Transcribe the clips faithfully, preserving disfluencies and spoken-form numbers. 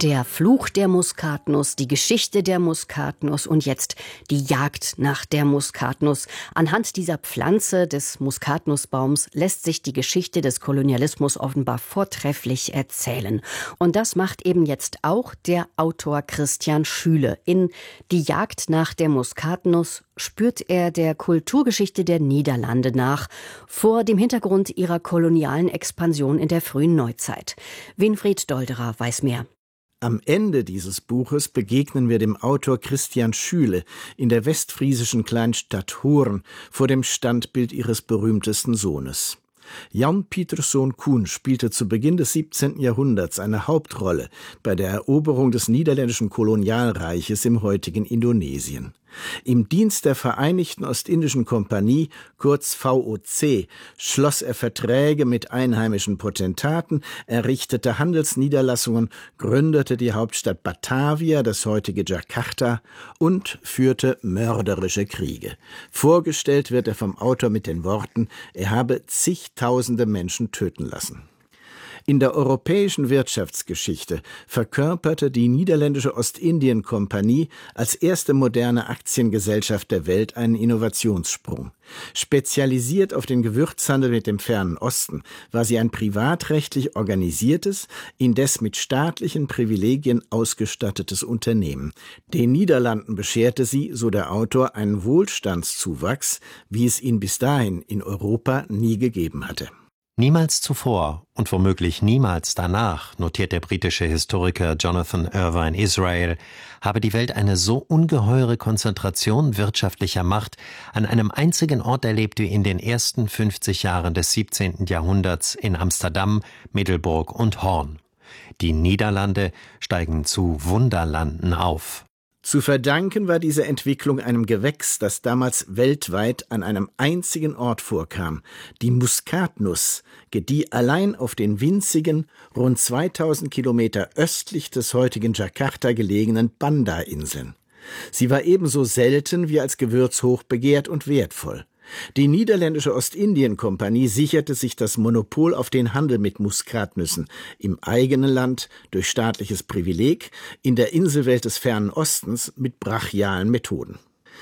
Der Fluch der Muskatnuss, die Geschichte der Muskatnuss und jetzt die Jagd nach der Muskatnuss. Anhand dieser Pflanze des Muskatnussbaums lässt sich die Geschichte des Kolonialismus offenbar vortrefflich erzählen. Und das macht eben jetzt auch der Autor Christian Schüle. In Die Jagd nach der Muskatnuss spürt er der Kulturgeschichte der Niederlande nach, vor dem Hintergrund ihrer kolonialen Expansion in der frühen Neuzeit. Winfried Dolderer weiß mehr. Am Ende dieses Buches begegnen wir dem Autor Christian Schüle in der westfriesischen Kleinstadt Hoorn vor dem Standbild ihres berühmtesten Sohnes. Jan Pieterszoon Koen spielte zu Beginn des siebzehnten Jahrhunderts eine Hauptrolle bei der Eroberung des niederländischen Kolonialreiches im heutigen Indonesien. Im Dienst der Vereinigten Ostindischen Kompanie, kurz V O C, schloss er Verträge mit einheimischen Potentaten, errichtete Handelsniederlassungen, gründete die Hauptstadt Batavia, das heutige Jakarta, und führte mörderische Kriege. Vorgestellt wird er vom Autor mit den Worten, er habe zigtausende Menschen töten lassen. In der europäischen Wirtschaftsgeschichte verkörperte die niederländische Ostindien-Kompanie als erste moderne Aktiengesellschaft der Welt einen Innovationssprung. Spezialisiert auf den Gewürzhandel mit dem Fernen Osten war sie ein privatrechtlich organisiertes, indes mit staatlichen Privilegien ausgestattetes Unternehmen. Den Niederlanden bescherte sie, so der Autor, einen Wohlstandszuwachs, wie es ihn bis dahin in Europa nie gegeben hatte. Niemals zuvor und womöglich niemals danach, notiert der britische Historiker Jonathan Irvine Israel, habe die Welt eine so ungeheure Konzentration wirtschaftlicher Macht an einem einzigen Ort erlebt wie in den ersten fünfzig Jahren des siebzehnten Jahrhunderts in Amsterdam, Middelburg und Hoorn. Die Niederlande steigen zu Wunderlanden auf. Zu verdanken war diese Entwicklung einem Gewächs, das damals weltweit an einem einzigen Ort vorkam. Die Muskatnuss gedieh allein auf den winzigen, rund zweitausend Kilometer östlich des heutigen Jakarta gelegenen Banda-Inseln. Sie war ebenso selten wie als Gewürz hoch begehrt und wertvoll. Die niederländische Ostindien-Kompanie sicherte sich das Monopol auf den Handel mit Muskatnüssen im eigenen Land durch staatliches Privileg, in der Inselwelt des Fernen Ostens mit brachialen Methoden.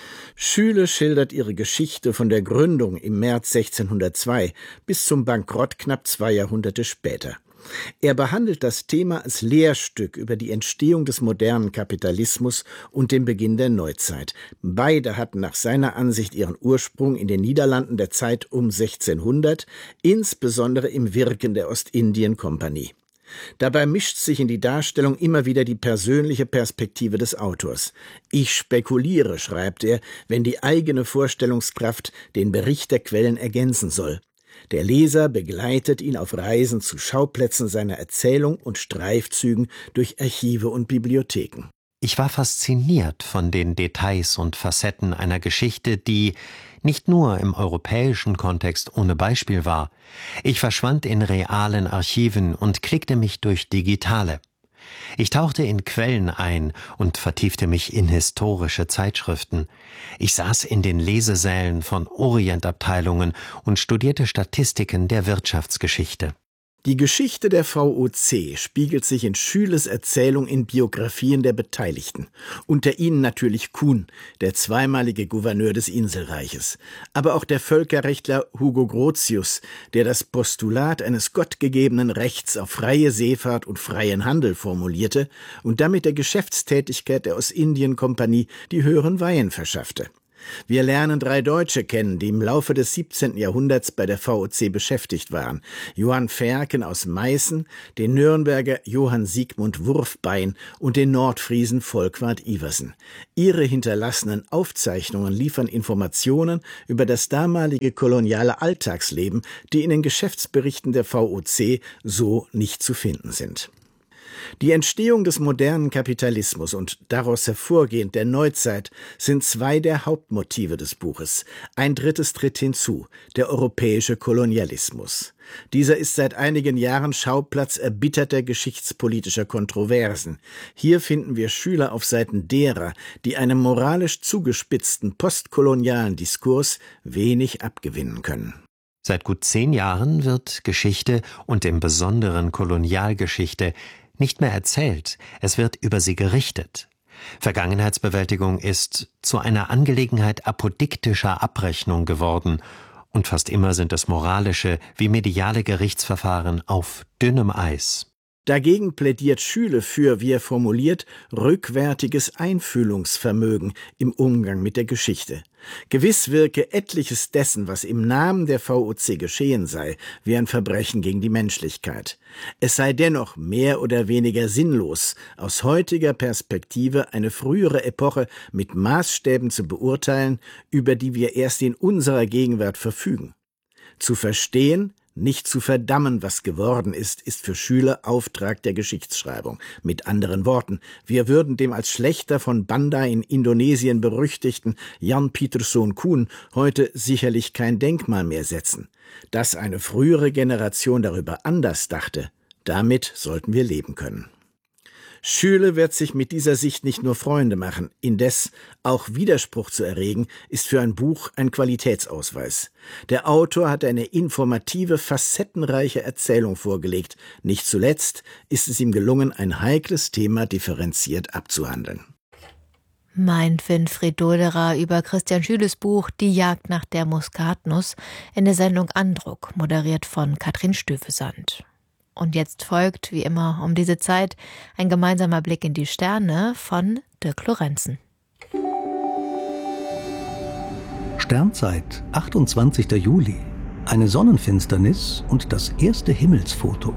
Schüle schildert ihre Geschichte von der Gründung im März sechzehnhundertzwei bis zum Bankrott knapp zwei Jahrhunderte später. Er behandelt das Thema als Lehrstück über die Entstehung des modernen Kapitalismus und den Beginn der Neuzeit. Beide hatten nach seiner Ansicht ihren Ursprung in den Niederlanden der Zeit um sechzehnhundert, insbesondere im Wirken der Ostindien-Kompanie. Dabei mischt sich in die Darstellung immer wieder die persönliche Perspektive des Autors. Ich spekuliere, schreibt er, wenn die eigene Vorstellungskraft den Bericht der Quellen ergänzen soll. Der Leser begleitet ihn auf Reisen zu Schauplätzen seiner Erzählung und Streifzügen durch Archive und Bibliotheken. Ich war fasziniert von den Details und Facetten einer Geschichte, die nicht nur im europäischen Kontext ohne Beispiel war. Ich verschwand in realen Archiven und klickte mich durch digitale. Ich tauchte in Quellen ein und vertiefte mich in historische Zeitschriften. Ich saß in den Lesesälen von Orientabteilungen und studierte Statistiken der Wirtschaftsgeschichte. Die Geschichte der V O C spiegelt sich in Schüles Erzählung in Biografien der Beteiligten. Unter ihnen natürlich Koen, der zweimalige Gouverneur des Inselreiches. Aber auch der Völkerrechtler Hugo Grotius, der das Postulat eines gottgegebenen Rechts auf freie Seefahrt und freien Handel formulierte und damit der Geschäftstätigkeit der Ostindien-Kompanie die höheren Weihen verschaffte. Wir lernen drei Deutsche kennen, die im Laufe des siebzehnten Jahrhunderts bei der V O C beschäftigt waren. Johann Ferken aus Meißen, den Nürnberger Johann Siegmund Wurfbein und den Nordfriesen Volkwart Iversen. Ihre hinterlassenen Aufzeichnungen liefern Informationen über das damalige koloniale Alltagsleben, die in den Geschäftsberichten der V O C so nicht zu finden sind. Die Entstehung des modernen Kapitalismus und daraus hervorgehend der Neuzeit sind zwei der Hauptmotive des Buches. Ein drittes tritt hinzu, der europäische Kolonialismus. Dieser ist seit einigen Jahren Schauplatz erbitterter geschichtspolitischer Kontroversen. Hier finden wir Schüler auf Seiten derer, die einem moralisch zugespitzten postkolonialen Diskurs wenig abgewinnen können. Seit gut zehn Jahren wird Geschichte und im Besonderen Kolonialgeschichte Nicht mehr erzählt, es wird über sie gerichtet. Vergangenheitsbewältigung ist zu einer Angelegenheit apodiktischer Abrechnung geworden, und fast immer sind es moralische wie mediale Gerichtsverfahren auf dünnem Eis. Dagegen plädiert Schüle für, wie er formuliert, rückwärtiges Einfühlungsvermögen im Umgang mit der Geschichte. Gewiss wirke etliches dessen, was im Namen der V O C geschehen sei, wie ein Verbrechen gegen die Menschlichkeit. Es sei dennoch mehr oder weniger sinnlos, aus heutiger Perspektive eine frühere Epoche mit Maßstäben zu beurteilen, über die wir erst in unserer Gegenwart verfügen. Zu verstehen, nicht zu verdammen, was geworden ist, ist für Schüler Auftrag der Geschichtsschreibung. Mit anderen Worten, wir würden dem als Schlächter von Banda in Indonesien berüchtigten Jan Pieterszoon Koen heute sicherlich kein Denkmal mehr setzen. Dass eine frühere Generation darüber anders dachte, damit sollten wir leben können. Schüle wird sich mit dieser Sicht nicht nur Freunde machen, indes auch Widerspruch zu erregen, ist für ein Buch ein Qualitätsausweis. Der Autor hat eine informative, facettenreiche Erzählung vorgelegt. Nicht zuletzt ist es ihm gelungen, ein heikles Thema differenziert abzuhandeln. Meint Winfried Doderer über Christian Schüles Buch Die Jagd nach der Muskatnuss in der Sendung Andruck, moderiert von Katrin Stüvesand. Und jetzt folgt, wie immer um diese Zeit, ein gemeinsamer Blick in die Sterne von Dirk Lorenzen. Sternzeit, achtundzwanzigster Juli. Eine Sonnenfinsternis und das erste Himmelsfoto.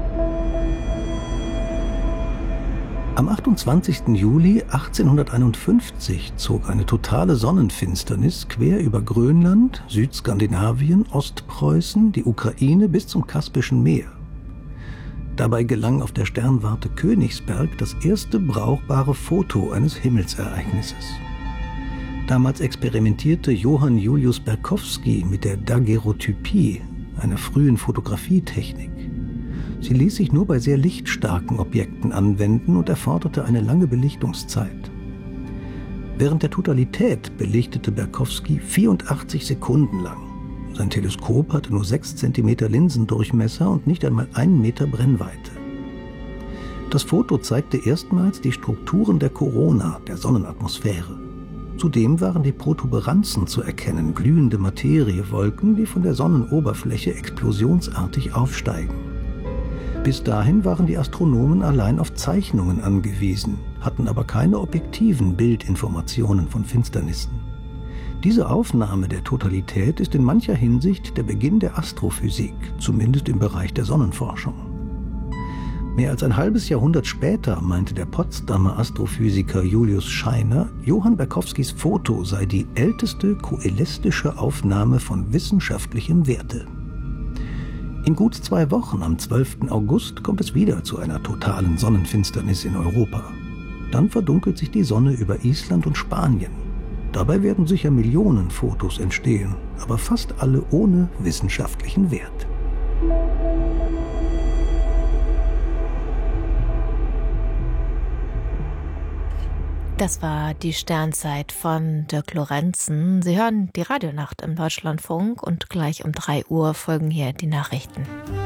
Am achtundzwanzigsten Juli achtzehnhunderteinundfünfzig zog eine totale Sonnenfinsternis quer über Grönland, Südskandinavien, Ostpreußen, die Ukraine bis zum Kaspischen Meer. Dabei gelang auf der Sternwarte Königsberg das erste brauchbare Foto eines Himmelsereignisses. Damals experimentierte Johann Julius Berkowski mit der Daguerreotypie, einer frühen Fotografietechnik. Sie ließ sich nur bei sehr lichtstarken Objekten anwenden und erforderte eine lange Belichtungszeit. Während der Totalität belichtete Berkowski vierundachtzig Sekunden lang. Sein Teleskop hatte nur sechs Zentimeter Linsendurchmesser und nicht einmal einen Meter Brennweite. Das Foto zeigte erstmals die Strukturen der Korona, der Sonnenatmosphäre. Zudem waren die Protuberanzen zu erkennen, glühende Materiewolken, die von der Sonnenoberfläche explosionsartig aufsteigen. Bis dahin waren die Astronomen allein auf Zeichnungen angewiesen, hatten aber keine objektiven Bildinformationen von Finsternissen. Diese Aufnahme der Totalität ist in mancher Hinsicht der Beginn der Astrophysik, zumindest im Bereich der Sonnenforschung. Mehr als ein halbes Jahrhundert später meinte der Potsdamer Astrophysiker Julius Scheiner, Johann Berkowskis Foto sei die älteste koelestische Aufnahme von wissenschaftlichem Werte. In gut zwei Wochen, am zwölften August, kommt es wieder zu einer totalen Sonnenfinsternis in Europa. Dann verdunkelt sich die Sonne über Island und Spanien. Dabei werden sicher Millionen Fotos entstehen, aber fast alle ohne wissenschaftlichen Wert. Das war die Sternzeit von Dirk Lorenzen. Sie hören die Radionacht im Deutschlandfunk und gleich um drei Uhr folgen hier die Nachrichten.